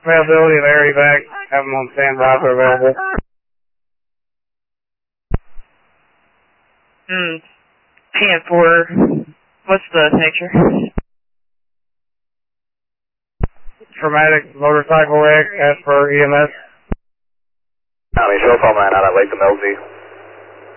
Availability of area back. Have them on standby for available. 10-4. What's the nature? Traumatic motorcycle wreck as per EMS. County, show call 9 out at Lake LZ.